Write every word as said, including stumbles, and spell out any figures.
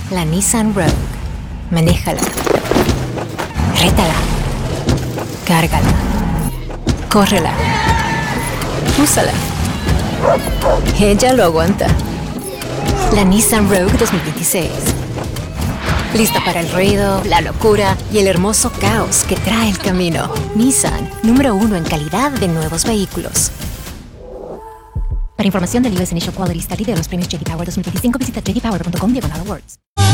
La Nissan Rogue. Manéjala. Rétala. Cárgala. Córrela. Úsala. Ella lo aguanta. La Nissan Rogue dos mil veintiséis. Lista para el ruido, la locura y el hermoso caos que trae el camino. Nissan, número uno en calidad de nuevos vehículos. Para información del U S Initial Quality Study de los premios J D Power dos mil veinticinco, visita j d power punto com diagonal awards.